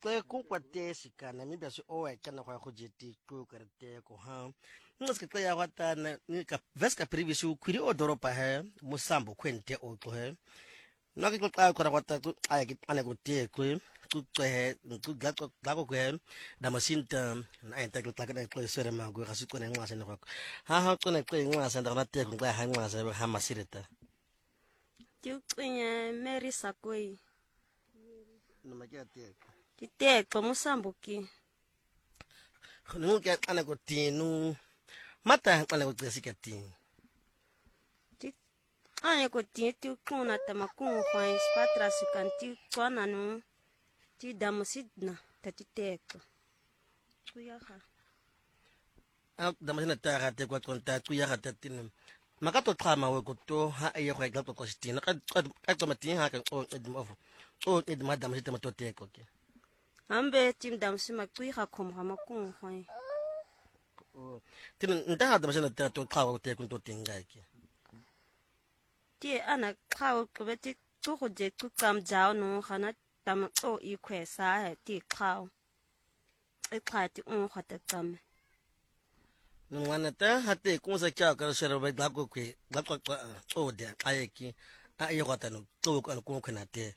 tle ku kwate sikana mi bia so o e kana go jeti ku karete ko ha ngas ke ya wata ni ka veska previous kwiri odoropa he musambo kwente o to he no ke tla ko wata ku aya ke ane ko te ku he ku ga ko ke da masinta na enta ke tla ka ko sere ma go ga se tsone ngase ne go ha tsone ke ngase nda na te ku ga ha ngase ha masireta Tiuqinye Mary Sakoi. no ma ke te Titeko musambuki. no ke ane ko tinu mata ane ko tsika tinu Ane ko tiuquna tamakun Juan Patra sukanti kwana no. Ti damusidna tatiteko. Kuyaha. da masina ta ga te ko konta ku ya ga te tinu maka to tlama we ko to ha e go ga to stina ka to matin ha ka o edmofu o madam sita to te ko ke Ambe tim damsima kuyaha komha makun Juan. tinu nda ha da masina ta to tlawa te ko to tinga ke Ti ana kawo kubeti tuhoje tukam jao no hana tam o ikwesa he ti kawo. Ikwati khata kam. ngwana ta ha te ko sa kya ka shera ba ga ko ke ga ko o de ayeki a e go ta no to ko ko na te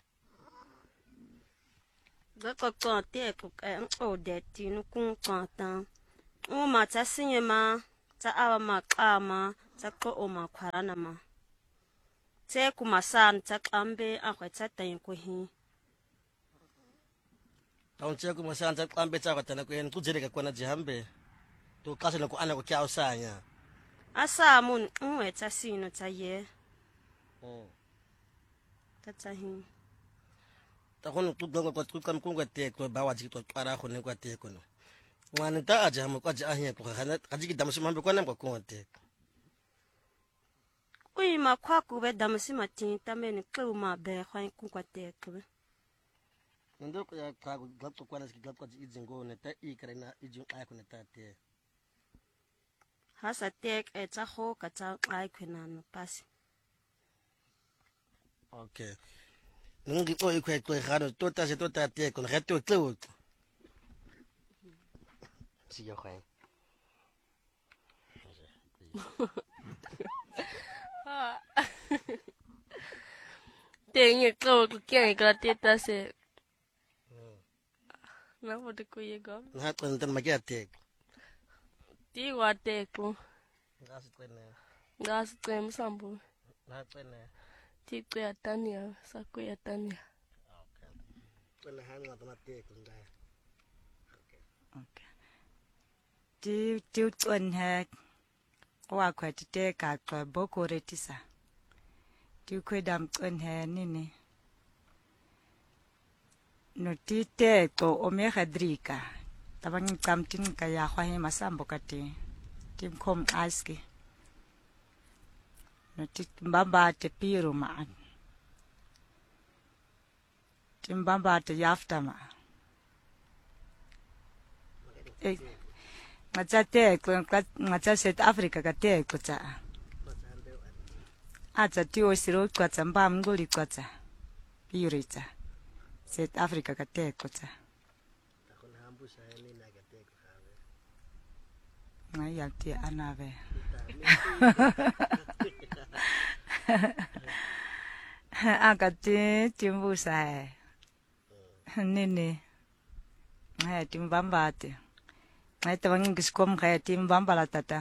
Gakoko te ko o de ti no kun kwata. O ma ta sinye ma ta awa ma kama ta ko o ma kwarana ma. Te kumasan ta kambe akwata tan ko hi. ta on che ko masan ta kambe ta ko ta na ko en ku jere ka kwana jihambe to ka se no ko ana ko kya usanya Asa mun unwe ta sino ta ye ta hi. ta go no tu go ko kam ko te ko ba wa ji to para go ne ko te ko no ngwana ta a jama ko ja ahia ko ga ga ji dam se mambe ko na ko te Ui ma kwa kube damusima tin tameni klu ma be khwan ku kwate kube. ndo ko ya ka go ga to kwana ski ga ko ji zingo ne ta I kare na I jin ay ko ne ta te Hasa tek eta ho kata ai kwenano pasi. okay ngi ko I ko ga no to ta se to ta te ko ga to tlo si yo khai Tenho que quem é que ela tenta ser. Não vou ter que ir agora. na ko ntan ma ke te Digo até com ga se ko ne gás tem sambo. na ko ne Tipo a Tânia, saco a Tânia. okay ko ne ha nga ta te ko nga Ti tuan ha wa kwa te ka ka boko retisa. Ti kwe dam tuan ha nini. No ti te to o me hadrika. Tabang kamtin ka ya kwa he masambo kati. Tim kom aski. No ti mbamba te piru maan. Tim mbamba te yafta ma. Ngaca te ngaca South Africa ka te kuca. Aca ti o siro kuca mba mngoli kuca. Piurica. South Africa ka te kuca. ta ko na ambu sa ni na ga te ko ha Ngai ya ti anave. Aka ti timbu sai. Nini. Ngai timbamba te. Ngai tawang giskom kaya timbamba la tata.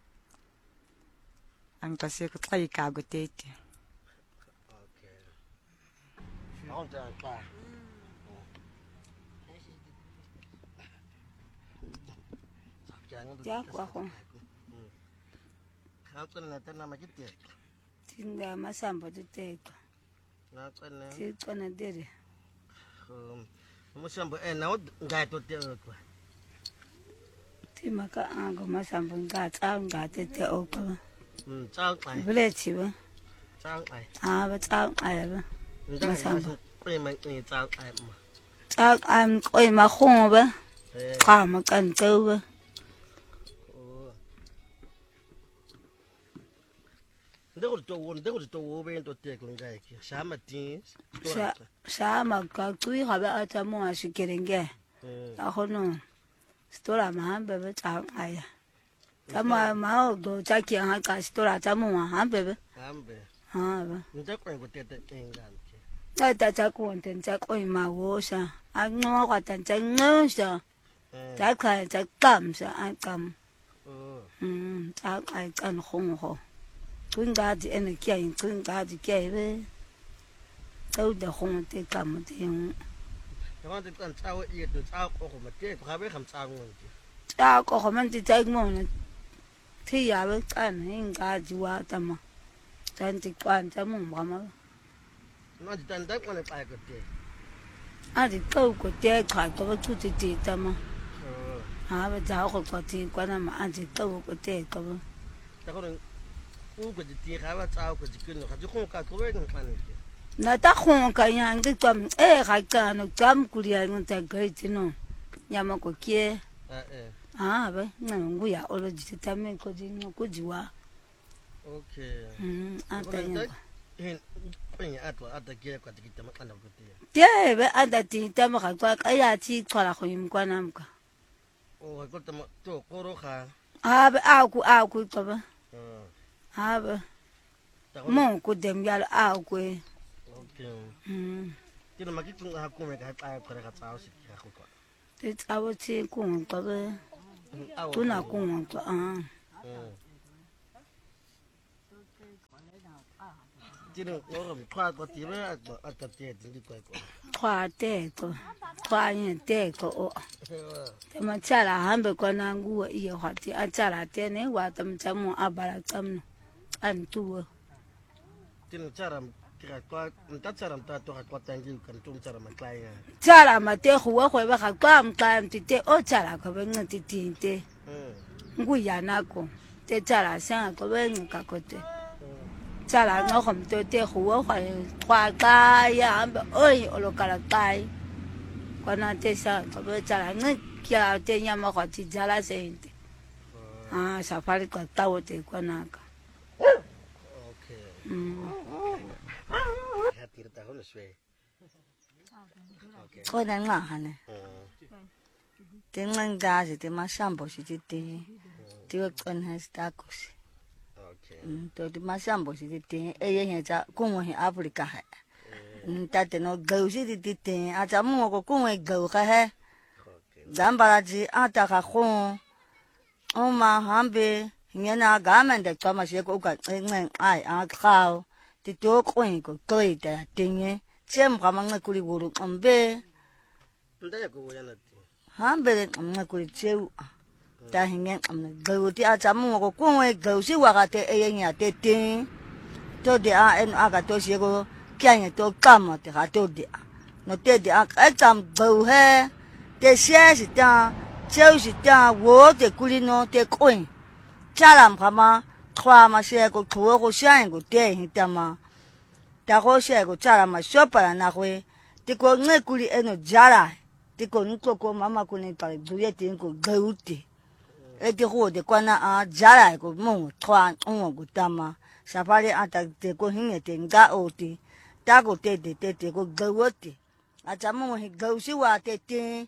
Ang kasi ko tayo kagutete. okay on ta pa Ja kwa ho. ha ko na ta na ma ke te Tinga masambo tuteko. na ko ne Ti kona dere. musambo na ga to te ko Ti maka ango masambo nga tete oko. chao ai Bule chiba. chao ai Ba chao ai ba. masambo ko ma ni chao ai ma Chao am koi ma khong ba. Ka ma kan teu ba. Ndego to wo be to te ko ngai ki. Shama tin. Sa ma ka tui ga ba ta mo a sikerenge. Ta hono. Stora ma be be ta ai. Ta ma o do ta ki ha ka stora ta mo ha be be. Ambe. Ha ba. Nda ko ko te ngan ki. Ta ko ten ta ko ma wo sa. A ngo ga ta ngo sa. Ta ka ta kam sa a kam. Ta ai kan hong ho. Kun ga di en ki ai kun ga di ke be. Tao de hong te kam te. Ka te tan tsawo I to tsawo ko ma te ko be kham tsawo ki. Ta ko ho man ti ta mo na. Ti ya be kan hin ga ji wa ta ma. Tan ti kwan ta mo ma ma. No di tan da ko ne pa ko te. A di ko te ka ko tu ti ti ta ma. Ha ba ja ko ko ti kwa na ma a di ko te ko. Ta ko ko di ti ga ba tsawo ko di kin no ga di ko ka ko be ngan ki. Na ta khon ka ya ngi kam ga ka no kam ku ri ngi ta ga ti no. Ya ma ko ke. Ah ba ngu ya o lo di ta me ko di no ko ji wa. Okay. A ta ya. Hin pen ya atwa ata ke ko ti ta ma kana ko te. Ye be a da ti ta ma ka ka ya ti kwa go yim kwa na mka. O ko ta ma to ko ro kha. Ha ba a ku ko ba. Ha ba. Mo ku dem ya a ku. Okay. Ti na makitun ha ko me ka pa ko ka tsawo si ka ko ko. Ti tsawo ti ku ko ba. Tu na ku ko Ti no ko mi kwa ko ti be ata te ti ko ko. Kwa te ko. Kwa yin te ko o. Te ma chala hambe ko na ngu I ho ti a chala te ne wa tam chamu abara tam no. An tu. Ti no chara ka ko ta chara ta to ka ko tangi kan tum chara ma klai ya. Chala ma te go wa go ba ga kwa mka ti te o chala ko be ngati ti te. Ngu ya na ko. Te chala sa ko be ngka ko te. Chala no khom to te go wa kwa ka ya ambe oi o lo kala kai. Kwa na te sa ko be chala ngi kya te nya ma ko ti jala se inte. Safari ko ta o te kwa na ka. Okay. Ya ti ta ho no swe. Okay. Ko na nga hane. Te nga si te masambo si te te ko na sta ko si. To di masambo si te ye he ja ku mo he Africa he. Ta te no go si te a ja mo ko ku e go ka he. Dambara ji a ta ka khu. O ma hambe ngena ga man de kwa ma se ko ka ngen ai a khao. Ti to ko ko koi ta tinge. Chem ga ma ngakuli wuru ambe. Nda ya ko ya na ti. Hambe ngakuli cheu. Ta hingen go ti a chamu ko ko e go si wa ga te e nya te tin to de a en a ga to si ko kya to kam te ga to de no te de a kam go he te xie si ta cheu si ta wo te kuli no te kuin cha lam kha ma khwa ma se ko khu ko sha ko te hi ta ma ta ko se ko cha la ma sho pa na hwe ti ko nge kuli e no jara ti ko ni ko mama ko ni pa du ye tin ko go ti e te ho de kwana a jara ko mo twa on ko tama safari ata te ko hinge te nga o ti ta ko te ko go ti a cha mo hi go si wa te te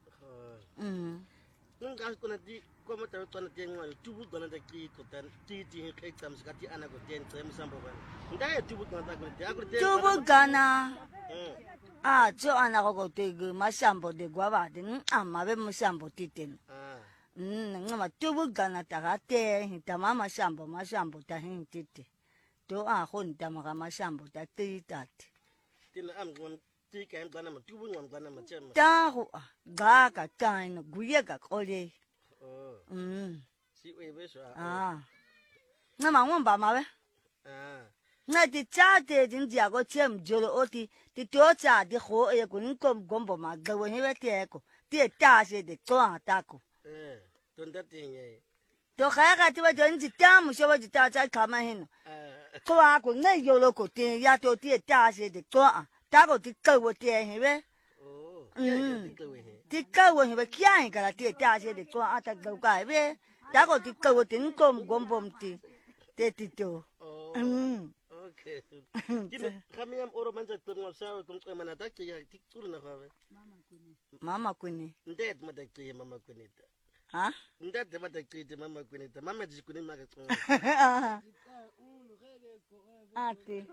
Nga ko na di ko mo ta na te ngwa tu bu na ki ko tan ti ke tam ska ti ana ko ten tsem sambo ba. Nda ya tu bu na ta ko te a ko te. tu bu gana a jo ana ko te go ma sambo de gwa ba de amma be mo sambo ti te ngama tubu gana tagate hita mama shambo ta hintiti to a honta mama shambo ta titati Tin am gon ti ka ngana ma tubu ngam gana ma chema. ta ho ga ka kain guye ga kole Si we be so. ngama ngomba mawe na ti cha te din dia go chem jolo oti ti to cha di ho e ko nkom gombo ma ga wo he te ko ti ta se de to ata ko Tonda tinge. to kaya ka tiba jo nji tamu sho ji ta cha kama hino ko a ko ngai yo lo ko tin ya to ti ta se de to a ta ko ti ko wo ti he be ti ko wo he be kya ka la ti ta se de to a ta go ka be ta ko ti ko wo tin ko gom bom ti te ti to Okay. Kami yam oro manje tengok saya tengok mana tak kaya tikur nak apa? Mama kuni. Ndet mata kaya mama kuni ta. Ha? Ndet mata kaya mama kuni ta. Mama di kuni makan tengok. Ati.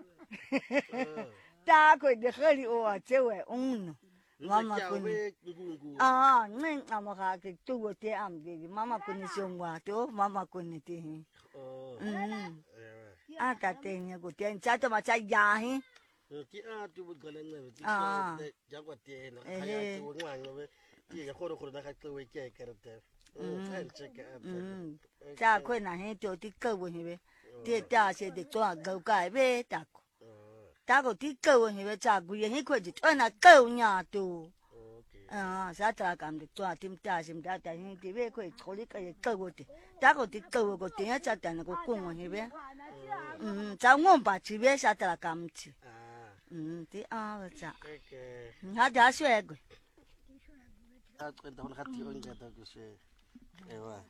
Ta ko de khali o achewe unu. Mama kuni. Neng amaka ke tu te am de mama kuni songwa to mama kuni ti. Katanya ko tiyan cha to macha yahi. Ti tu bukan ni. Jago ti na. Eh. Tu ngang ni. Ti ya khoro nak tu ke kereta. Check up. Cha ko na he to ti ko ni be. Ti ta se de to go kai be ta ko. Ta ko ti ko ni be cha gu ye he ko ji to na ko nya tu. Sa tra kam de to tim ta sim da ta ni ti be ko kholi ka ye ko ti. Ta ko ti ko ti ya cha ta na ko ku ni be. Cha ngom ba chi be sa tra kam chi. Ti cha. Okay. Ha da shwe go. Kwenta hona khati ongeta ku se. Ewa.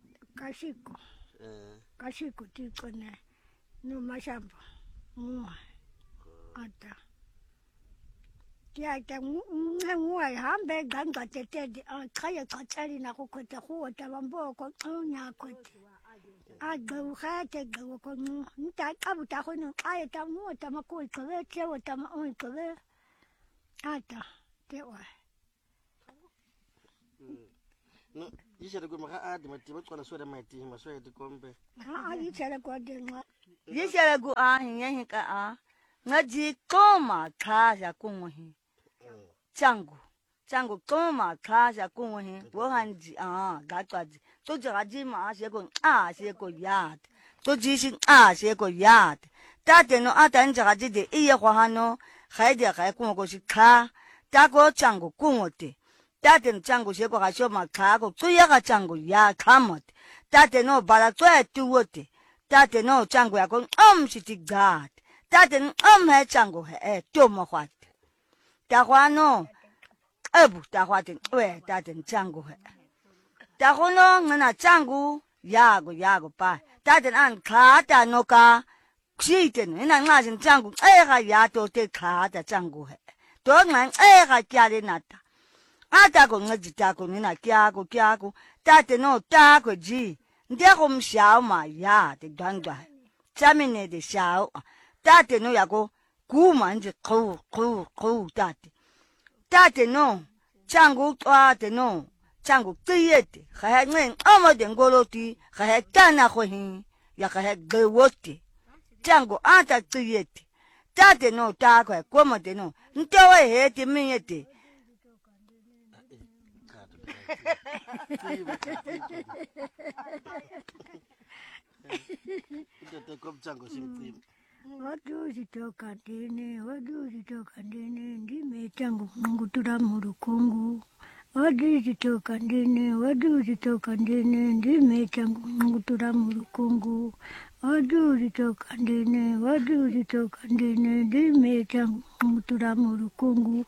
Kashiko tiko na no mashamba. Ata. Kia ta ngwa hambe ganga tete kaya kachari na kokota huwa tabambo ko nya kote. Aga khate go ko nta kabuta ko no kaya ta mu ta makoi ko le chewa ta ma oi ko le. Ata tewa. No, yisha ko maka adi mati ba kona swada mati maswaya di kombe. Yisha ko de ngwa. Yisha gu hinya ka ngaji koma kha ya kunghi. Changu koma kha ya kunghi. Wo hanji ga twaji. To ja ji ma se ko se ko yat. To ji sin se ko yat. Ta de no atan ja ji de iye hwa hano. Khai de khai ku ko si kha. Ta ko changu kungote. Tate changu se ko ga sho ma kha ko tuya ga changu ya khamot. Tate no bala twa tuwote. Tate no changu ya ko si ti gat. Tate he changu he to mo hwat. Ta hwa no ebu ta hwa tin we tate changu he. Ta ho no ngana changu ya go pa. Tate an kha ta no ka si te na nga sin changu ga ya to te kha ta changu he. To ngan ga kya le na ta. Ata ko ngaji ta ko ni na kya ko tate no ta ko ji nde ko mshao ma ya de gangwa chamine de shao tate no ya ko ku manje ko tate no changu tate no changu tiyete kha ngen amo de ngolo ti kha kana ko hin ya kha ge wote changu ata tiyete tate no ta ko mo de no ntewe he ti minyete. Wadu zitoka ndini, ndime changu Mungu turamuru kungu. Wadu zitoka ndini, ndime changu Mungu turamuru kungu. Wadu zitoka ndini, ndime changu Mungu turamuru kungu.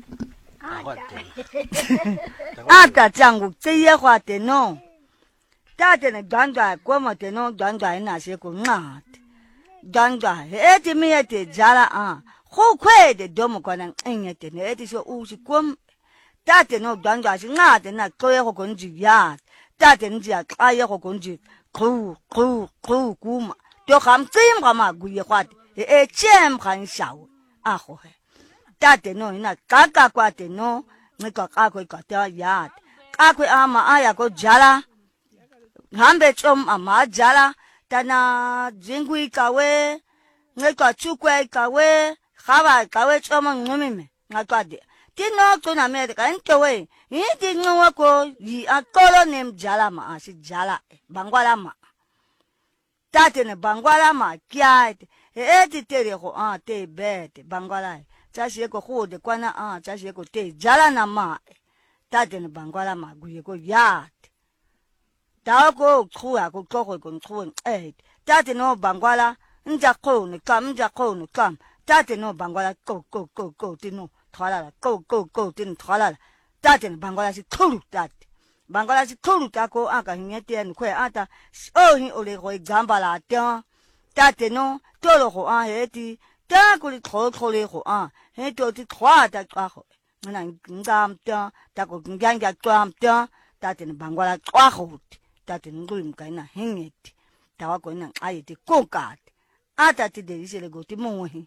Ata changu tiye hwa te no. Tate ne ganga kwa mo te no ganga ina se ko ngat. Ganga eti mi eti jala Ho kwe de domo kwa na ngete ne eti so usi kwam. Tate no ganga si ngat na kwe ho konji ya. Tate nji akaye ho konji ku kuma. To kham tsim kama guye hwa te chem khan shao. Ho he. Tate no ina kaka kwa te no nika kakwe kata yat kakwe ama aya ko jala hambe chom ama jala tana jingui kawe nika chukwe kawe khaba kawe chom ngumime ngakade tino tuna me ka ntowe ndi ngwa ko yi akolo nem jala ma si jala bangwala ma tate ne bangwala ma kya eti tere ko te bet bangwala chashi ko khode kwana chashi ko te jala na ma tate ne bangwala ma guye ko yat ta ko khua ko ko tate no bangwala nja ko ni kam tate no bangwala ko tino twala ko tino twala tate ne bangwala si khulu tate bangwala si khulu ta ko aka hinyete ni kwe ata hi ole ko gambala ta tate no tolo ho a heti ta ko li khole ho a he to ti khwa ta twa ho ngana ngam ta ko nganga twam ta tate ni bangwala twa ho tate ngulu mkaina hengeti ta wa ko na ayi ti kokat ata ti de isele go ti mo he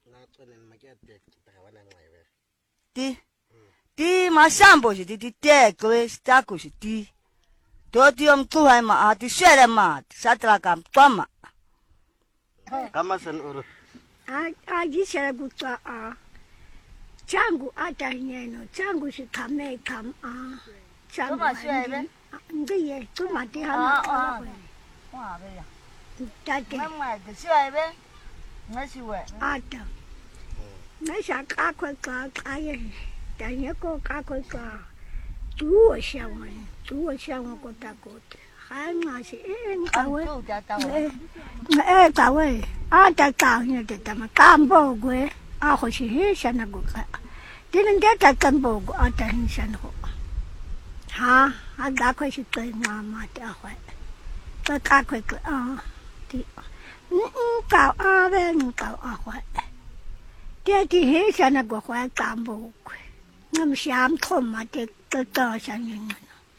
ti masambo si ti te kwe sta ko si ti to ti tu hai ma ti shere ma satra kam toma kama san uru a gisela gutwa a changu ata nyeno changu si kame kam a changu ndiye tuma ti hama wa be ya tate mama de shere be ngasi we ata nasha kakwe kakaye tanye ko kakwe ka tuo shawa ko takote hanga si kawe kawe ata ka nya de tama kambo gwe a ho shi hisha na go ka dinin de ta kambo go ata hisha no ha aga ko shi to mama ta ho ka kakwe a ti ka a be ka a ho ti hisha na go kwa kambo gwe ngam sham thoma te to sha yin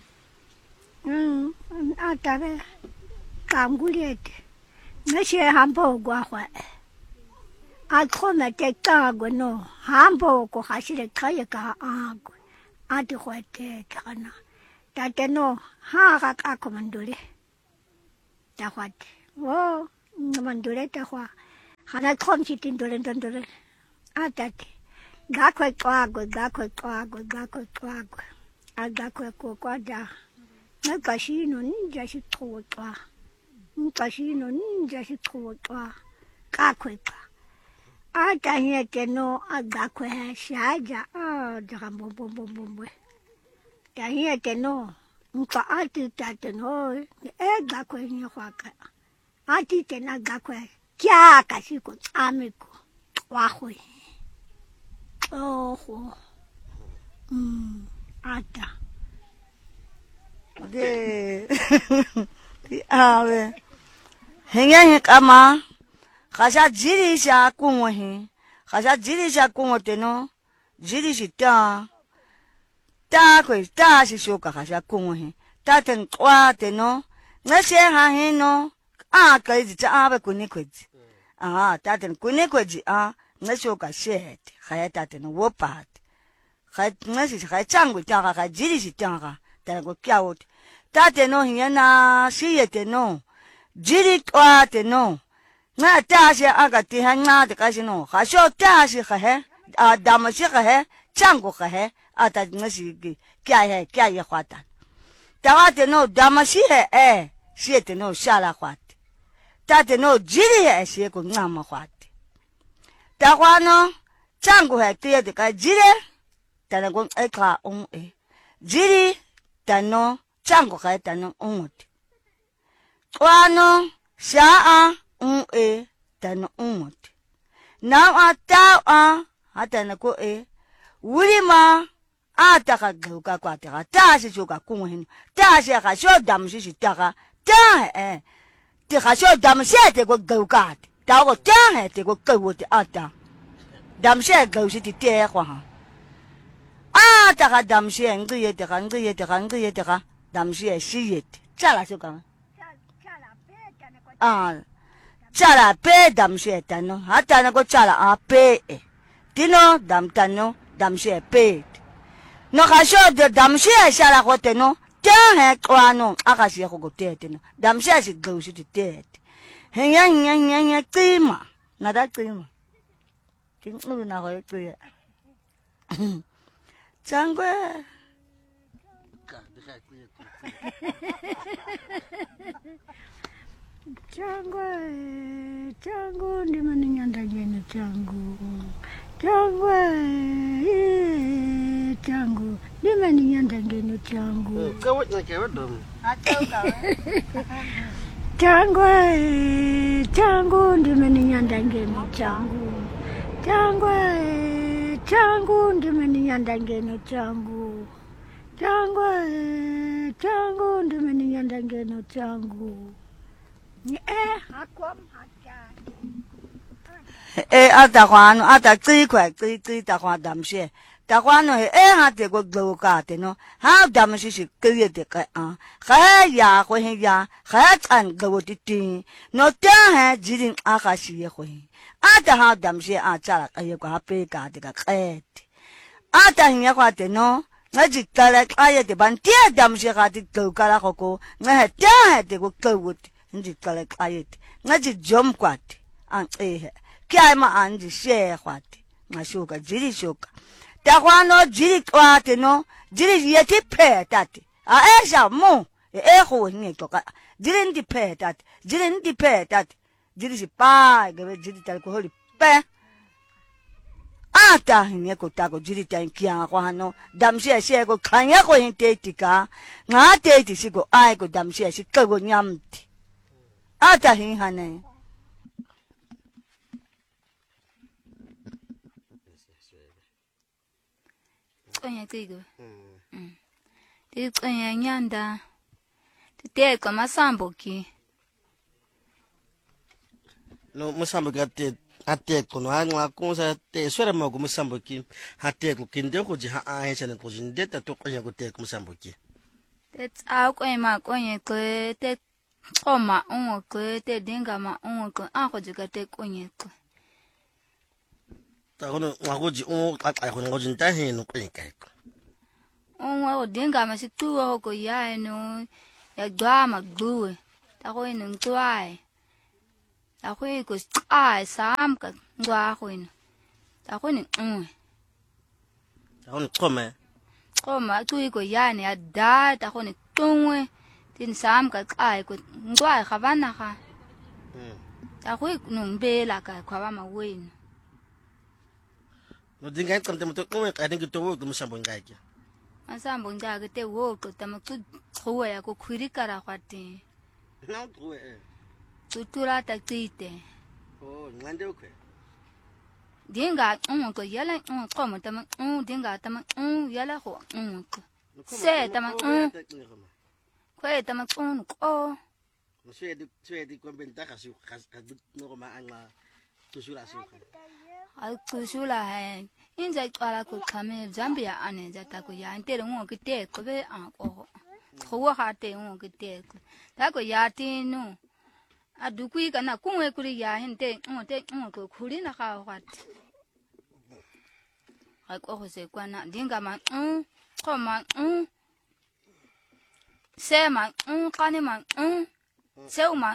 ata be kamgulete ngashe hambo gwa kwa a thoma te ka go no hambo ko hashire khaye ka agwe ati khwete kana tate no ha ka komandole ta khwate wo mandole ta khwa hana thom chitin dole atate gakwe kwagwe agakwe kokwada ngakashino ninja shithuwa kakwe ata yete no agakwe shaja jagambombombombwe yete no nka ati tate no gakwe nyokwaka ati tena gakwe kya kashiko amiko wahwe oho ata de ave henge kama khasha jirisha kunwe khasha jirisha kunwe no jirishita ta ko ta shi shoka khasha kunwe ta ten kwa no ngashe ha he no a ka ji ta ave kuni kweji ta ten kuni kweji ngashoka shet khaya ta ten wo pat kha ngasi kha changu ta kha jirishi ta ta go kyawot ta ten no hiena shiyete no jiri kwa te no nga ta shi aga ti ha nga de ka shi no kha sho ta shi kha he dam shi kha he changu kha he ata ngasi kya ye khwata ta te no dam shi he shiyete no shala khwat ta te no jiri he shi ko ngama khwat ta kwano changu he tie de ka jire ta na go ekla jiri ta no changu ka ta no kwano sha ta no na ata hata na ko wuri ma ata ka go ka kwa ta shi jo ka ku hin ta shi ka sho dam shi ta ka ta ti ka sho dam shi te go go ka ta go ta te go go te ata dam shi go shi ti te kwa ata ka dam shi ngiye te ka dam shi shi ye cha la sho ka chala pe dam she tano hata na ko chala pe tino dam tano dam she pe no ka sho de dam she shala ko teno te he kwano aka she ko te teno dam she shi go shi te he nya tima na da tima tin nu na ko te changwe changu ndima ninyanda jene changu ndima ninyanda jene changu kawo nya ke wadom changu ndima ninyanda jene changu ndima ninyanda jene changu ndima ninyanda jene changu akwam hata 大花no ta tri kwa tri ta hoa dam she ta hoa no ha te go glo ka te no ha dam shi ke te ka kha ya ho he ya kha chan glo ti ti no ta ha jirin ka shi ye ho ta ha dam she cha ka ye kwa pe ka te ka ke ta hin ya kwa te no nga ji ta la ka ye te ban ti dam she ka ti glo ka la ko nga ta ha te go glo ti ji ta la ka ye nga ji jom kwa ti kya ma anji she khwati ngashuka jiri shuka ta kwano jiri kwate no jiri yeti phe tati esha mu ho ni to ka jiri ndi phe tati jiri si pa gebe jiri tal ko holi pe ata ni ko ta ko jiri tan kya kwano dam she ko khanya ko hin te tika nga te ti si ko ai ko dam she si ko nyamti ata hin hane Konya tigo. Ti konya nyanda. Ti te ko masambo ki. No musambo ka te ate ko no anga ko sa te swera mo ko musambo ki hate ko kinde ko ji ha a chane ko jinde ta to konya ko te ko musambo ki. Te a konya ma konya ko te koma on ko te dinga ma on ko a ko ji ka te konya ko. Ta kono ngagoji o ka kono ngoji nta he no konya ka ko. O dinga ma si tu ko ya no ya gwa ma gluwe. Ta ko no twai. Ta ko ko ai sam ka gwa ko no. Ta ko ni Ta kono kome. Koma tu ko ya ne da ta ko ni tungwe. Tin sam ka ai ko gwa ka bana ka. Ta ko no mbela ka kwa ba ma wenu. No dinga kan te mo to ko ka ni to wo ko musambo ngai ki. Masambo nja ke te wo ko ta ma tu ko ya ko khuri kara kwate. Na to Tutura ta tite. Oh ngande ko. Dinga ko yala ko mo ta ma dinga ta ma yala ko ko. Se ta ma ko ta ma ko. No suedi ko ventaja su no ma anga tusura su. Al kusula hai. Inja kwala ko kame Zambia ane jata ko ya ntere ke te ko be ko. Ko ha te ke te ko. Ta ko ya ti no. Adukui kana kunwe kuri ya hente te ko kuri na ka wat. Ai ko se kwana dinga ma ko ma se ma kane ma se ma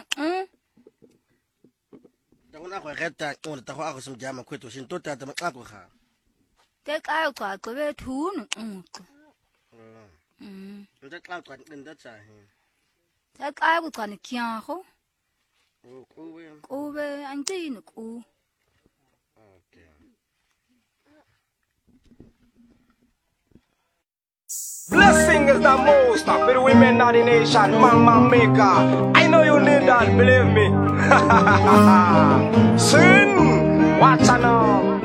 Ta kona ko reta ko ta ko ako sum jama ko to sin to ta ta ko kha. Te ka ko be thu no ko. Ta kla ko den da cha he. Ta ka ko kan kya ho. Ko be anti no ko. Blessing is the most for the women of the nation, man maker. I know you need that, believe me. Sin, watch out now.